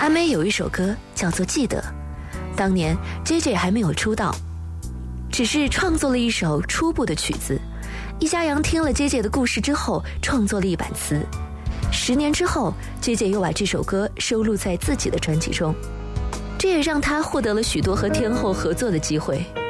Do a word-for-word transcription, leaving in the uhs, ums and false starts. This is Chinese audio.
阿妹有一首歌叫做《记得》，当年 J J 还没有出道，只是创作了一首初步的曲子。易家扬听了 J J 的故事之后，创作了一版词。十年之后 ，J J 又把这首歌收录在自己的专辑中，这也让他获得了许多和天后合作的机会。